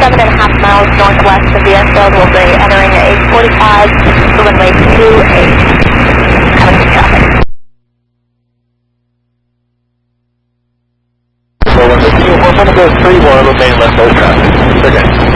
7.5 miles northwest of the airfield. We'll be entering 845 to runway 28. Coming to traffic. So runway 24, 3, 1, remain left, no traffic. Okay.